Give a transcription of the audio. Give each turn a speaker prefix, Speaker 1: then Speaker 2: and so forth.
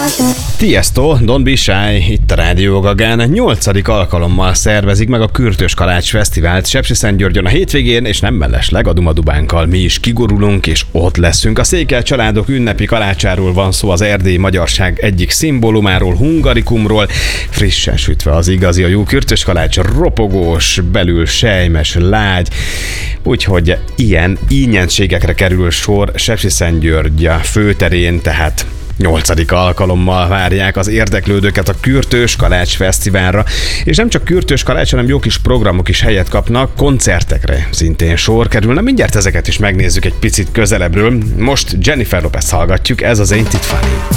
Speaker 1: Tiesto, Don't Be Shy, itt a Rádió Gagán 8. alkalommal szervezik meg a Kürtös Kalács Fesztivált Sepsiszentgyörgyön a hétvégén, és nem mellesleg a Dumadubánkkal mi is kigorulunk, és ott leszünk. A Székely családok ünnepi kalácsáról van szó, az erdélyi magyarság egyik szimbólumáról, hungarikumról, frissen sütve az igazi, a jó kürtös kalács, ropogós, belül sejmes, lágy, úgyhogy ilyen ínyentségekre kerül sor Sepsiszentgyörgy főterén, tehát 8. alkalommal várják az érdeklődőket a Kürtös Kalács Fesztiválra, és nem csak Kürtös Kalács, hanem jó kis programok is helyet kapnak, koncertekre szintén sor kerül. Na mindjárt ezeket is megnézzük egy picit közelebbről. Most Jennifer Lopez hallgatjuk, ez az Ain't It Funny.